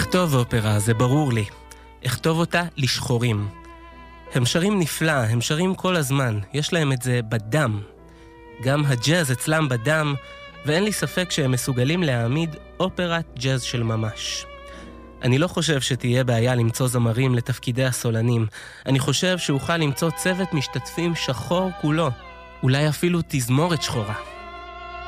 לכתוב אופרה, זה ברור לי. אכתוב אותה לשחורים. הם שרים נפלא, הם שרים כל הזמן, יש להם את זה בדם. גם הג'אז אצלם בדם, ואין לי ספק שהם מסוגלים להעמיד אופרת ג'אז של ממש. אני לא חושב שתהיה בעיה למצוא זמרים לתפקידי הסולנים. אני חושב שאוכל למצוא צוות משתתפים שחור כולו, אולי אפילו תזמורת שחורה.